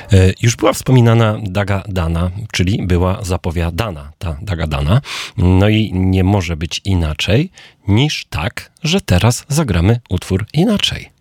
Już była wspominana Daga Dana, czyli była zapowiadana ta Daga Dana. No i nie może być inaczej niż tak, że teraz zagramy utwór inaczej.